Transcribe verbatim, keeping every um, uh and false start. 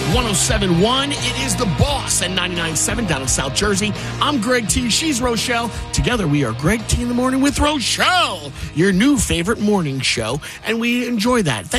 one oh seven point one. It is The Boss at ninety-nine point seven down in South Jersey. I'm Greg T. She's Rochelle. Together we are Greg T in the Morning with Rochelle, your new favorite morning show, and we enjoy that. Thank